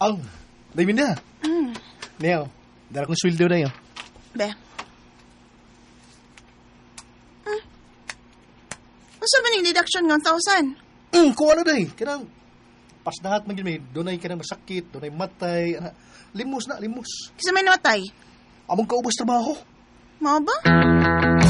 Ang, dami na. Neo, dala kong sweldo na yun. Be. Masa ba ning deduction ng 1,000? Kuha na day. Kanang, pas nahat man may dunay ka na masakit, dunay matay. Limos na, limos. Kisa may namatay? Among kaubos trabaho. Mao ba?